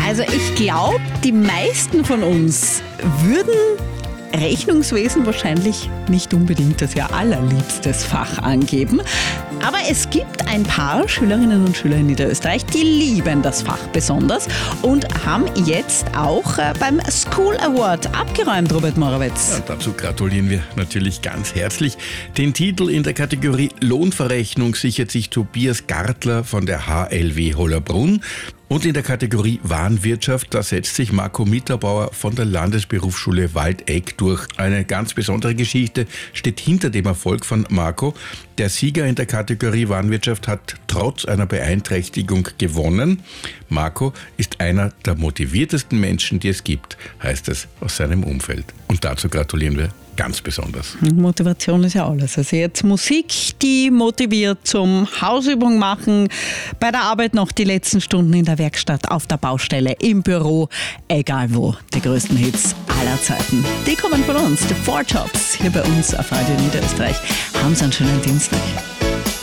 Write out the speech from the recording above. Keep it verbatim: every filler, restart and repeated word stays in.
Also ich glaube, die meisten von uns würden Rechnungswesen wahrscheinlich nicht unbedingt das ihr allerliebstes Fach angeben. Aber es gibt ein paar Schülerinnen und Schüler in Niederösterreich, die lieben das Fach besonders und haben jetzt auch beim School Award abgeräumt, Robert Morawetz. Ja, dazu gratulieren wir natürlich ganz herzlich. Den Titel in der Kategorie Lohnverrechnung sichert sich Tobias Gartler von der H L W Hollabrunn. Und in der Kategorie Warenwirtschaft, da setzt sich Marco Mitterbauer von der Landesberufsschule Waldeck durch. Eine ganz besondere Geschichte steht hinter dem Erfolg von Marco. Der Sieger in der Kategorie Warenwirtschaft hat trotz einer Beeinträchtigung gewonnen. Marco ist einer der motiviertesten Menschen, die es gibt, heißt es aus seinem Umfeld. Und dazu gratulieren wir ganz besonders. Motivation ist ja alles. Also jetzt Musik, die motiviert zum Hausübung machen, bei der Arbeit noch die letzten Stunden in der Werkstatt, auf der Baustelle, im Büro, egal wo. Die größten Hits aller Zeiten. Die kommen von uns, die Four Tops, hier bei uns auf Radio Niederösterreich. Haben Sie einen schönen Dienstag.